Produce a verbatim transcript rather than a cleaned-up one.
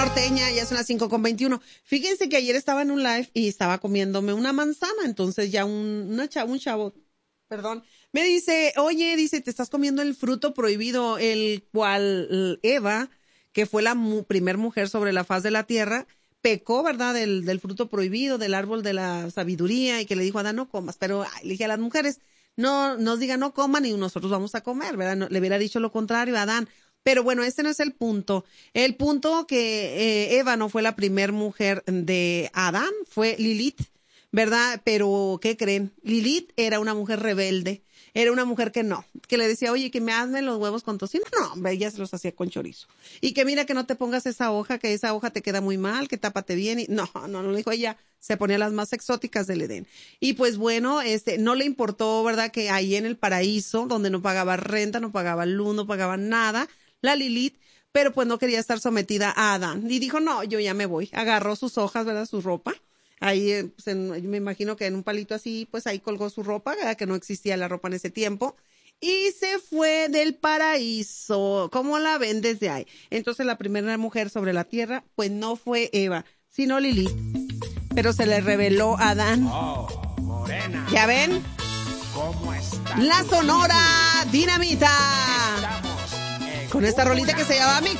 Norteña, ya son las cinco con veintiuno. Fíjense que ayer estaba en un live y estaba comiéndome una manzana, entonces ya un, una chavo, un chavo, perdón, me dice, oye, dice, te estás comiendo el fruto prohibido, el cual Eva, que fue la mu- primer mujer sobre la faz de la tierra, pecó, ¿verdad?, del, del fruto prohibido, del árbol de la sabiduría, y que le dijo a Adán, no comas, pero ay, le dije a las mujeres, no, nos digan no coman y nosotros vamos a comer, ¿verdad? No, le hubiera dicho lo contrario a Adán. Pero bueno, este no es el punto. El punto que eh, Eva no fue la primer mujer de Adán, fue Lilith, ¿verdad? Pero, ¿qué creen? Lilith era una mujer rebelde. Era una mujer que no, que le decía, oye, que me hazme los huevos con tocino. No, hombre, ella se los hacía con chorizo. Y que mira que no te pongas esa hoja, que esa hoja te queda muy mal, que tápate bien. Y no, no, no lo dijo ella. Se ponía las más exóticas del Edén. Y pues bueno, este, no le importó, ¿verdad? Que ahí en el paraíso, donde no pagaba renta, no pagaba luz, no pagaba nada, la Lilith, pero pues no quería estar sometida a Adán. Y dijo, no, yo ya me voy. Agarró sus hojas, ¿verdad? Su ropa. Ahí, eh, pues, en, me imagino que en un palito así, pues ahí colgó su ropa, ¿verdad? Que no existía la ropa en ese tiempo. Y se fue del paraíso. ¿Cómo la ven desde ahí? Entonces la primera mujer sobre la tierra, pues no fue Eva, sino Lilith. Pero se le reveló a Adán. Oh, morena. ¿Ya ven? ¿Cómo está? La Sonora Dinamita. Estamos en Con esta rolita una que se llama Mi